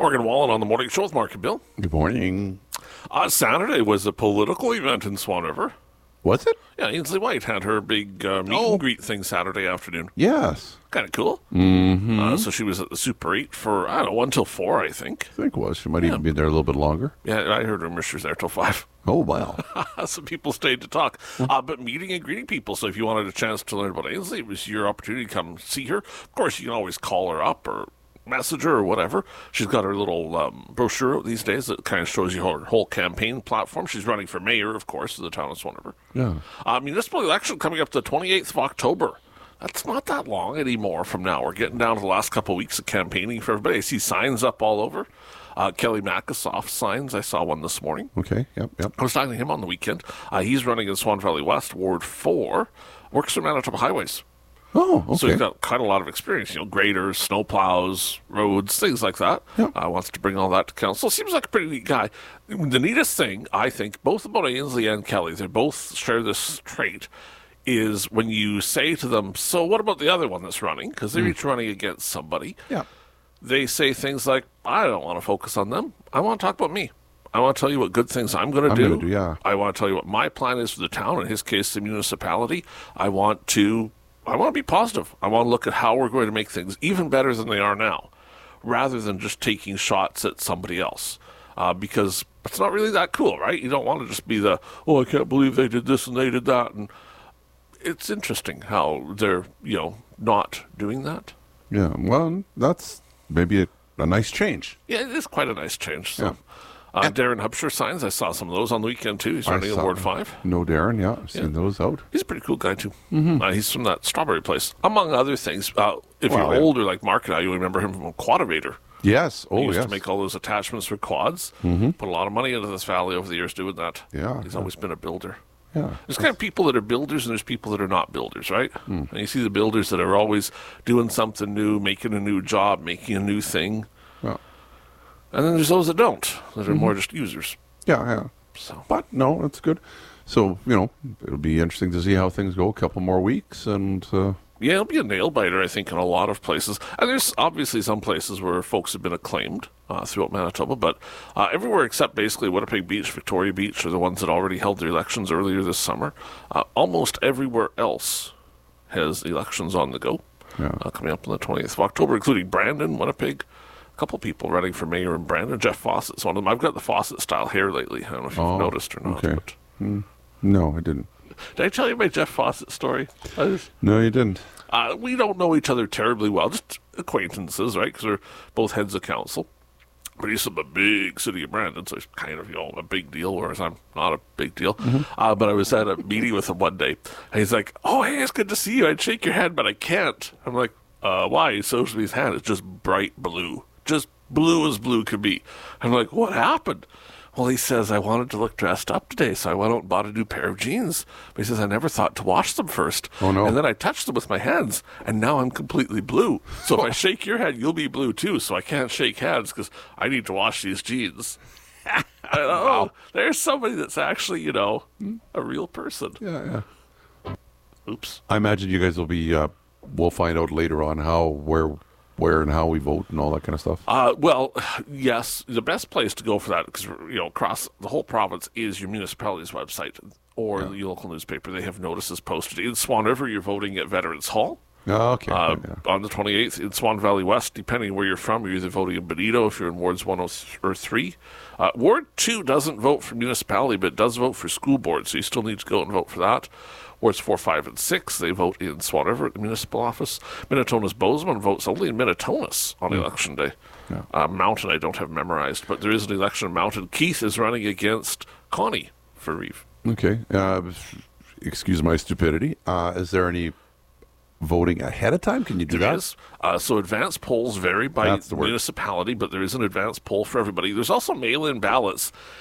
Morgan Wallen on the Morning Show with Mark and Bill. Good morning. Saturday was a political event in Swan River. Was it? Yeah, Ainsley White had her big meet and greet thing Saturday afternoon. Yes. Kind of cool. Mm-hmm. So she was at the Super 8 for, 1 till 4, I think. I think it was. She might even be there a little bit longer. Yeah, I heard rumors she was there till 5. Oh, wow. Some people stayed to talk. But meeting and greeting people, so if you wanted a chance to learn about Ainsley, it was your opportunity to come see her. Of course, you can always call her up or message her or whatever. She's got her little brochure these days that kind of shows you her whole campaign platform. She's running for mayor, of course, of the town of Swan River. Yeah. Municipal election coming up the 28th of October. That's not that long anymore from now. We're getting down to the last couple of weeks of campaigning for everybody. I see signs up all over. Kelly Makasoff signs. I saw one this morning. Okay. Yep. I was talking to him on the weekend. He's running in Swan Valley West, Ward 4. Works for Manitoba Highways. Oh, okay. So he's got quite a lot of experience, graders, snow plows, roads, things like that. Yep. Wants to bring all that to council. Seems like a pretty neat guy. The neatest thing, I think, both about Ainsley and Kelly, they both share this trait, is when you say to them, so what about the other one that's running? Because they're each running against somebody. Yeah. They say things like, I don't want to focus on them. I want to talk about me. I want to tell you what good things I'm going to do. Yeah. I want to tell you what my plan is for the town, in his case, the municipality. I want to be positive. I want to look at how we're going to make things even better than they are now, rather than just taking shots at somebody else. Because it's not really that cool, right? You don't want to just be the, I can't believe they did this and they did that. And it's interesting how they're, not doing that. Yeah. Well, that's maybe a nice change. Yeah, it is quite a nice change. So. Darren Hubsher signs. I saw some of those on the weekend, too. He's running in Ward 5. No, Darren, yeah. I've seen those out. He's a pretty cool guy, too. Mm-hmm. He's from that strawberry place. Among other things, if you're older like Mark and I, you'll remember him from Quadivator. Yes. He used to make all those attachments for quads. Mm-hmm. Put a lot of money into this valley over the years doing that. Yeah. He's always been a builder. Yeah. There's kind of people that are builders and there's people that are not builders, right? And you see the builders that are always doing something new, making a new job, making a new thing. Yeah. And then there's those that don't, that are more just users. Yeah. So. But, no, that's good. So, it'll be interesting to see how things go. A couple more weeks and... Yeah, it'll be a nail-biter, I think, in a lot of places. And there's obviously some places where folks have been acclaimed throughout Manitoba, but everywhere except basically Winnipeg Beach, Victoria Beach are the ones that already held their elections earlier this summer. Almost everywhere else has elections on the go coming up on the 20th of October, including Brandon, Winnipeg. A couple people running for mayor in Brandon. Jeff Fawcett's one of them. I've got the Fawcett-style hair lately. I don't know if you've noticed or not. Okay. No, I didn't. Did I tell you my Jeff Fawcett story? No, you didn't. We don't know each other terribly well, just acquaintances, right? Because we're both heads of council. But he's from a big city of Brandon, so he's kind of, a big deal, whereas I'm not a big deal. Mm-hmm. But I was at a meeting with him one day, and he's like, hey, it's good to see you. I'd shake your hand, but I can't. I'm like, why? He shows me his hand. It's just bright blue. Just blue as blue could be. I'm like, what happened? Well, he says, I wanted to look dressed up today, so I went out and bought a new pair of jeans. But he says, I never thought to wash them first. Oh, no. And then I touched them with my hands, and now I'm completely blue. So if I shake your hand, you'll be blue too, so I can't shake hands because I need to wash these jeans. Wow. There's somebody that's actually, a real person. Yeah. Oops. I imagine you guys will be, we'll find out later on where and how we vote and all that kind of stuff. Well, yes, the best place to go for that, because across the whole province, is your municipality's website or the local newspaper. They have notices posted. In Swan River, you're voting at Veterans Hall. Oh, okay. On the 28th. In Swan Valley West, depending where you're from, you're either voting in Benito if you're in Wards 1 or 3. Ward 2 doesn't vote for municipality, but it does vote for school board, so you still need to go and vote for that. Wards 4, 5, and 6, they vote in Swan River at the municipal office. Minnetonka's Bozeman votes only in Minnetonka's on election day. Yeah. Mountain I don't have memorized, but there is an election in Mountain. Keith is running against Connie for Reeve. Okay. Excuse my stupidity. Is there any voting ahead of time? Can you do There that? is. So advance polls vary by municipality, but there is an advance poll for everybody. There's also mail-in ballots,